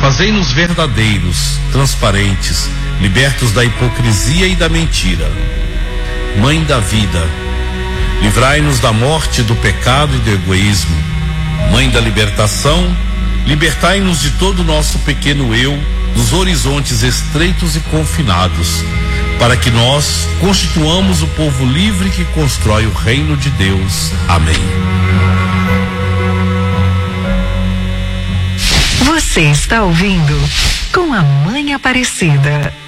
Fazei-nos verdadeiros, transparentes, libertos da hipocrisia e da mentira. Mãe da vida, livrai-nos da morte, do pecado e do egoísmo. Mãe da libertação, libertai-nos de todo o nosso pequeno eu, dos horizontes estreitos e confinados, para que nós constituamos o povo livre que constrói o reino de Deus. Amém. Você está ouvindo Com a Mãe Aparecida.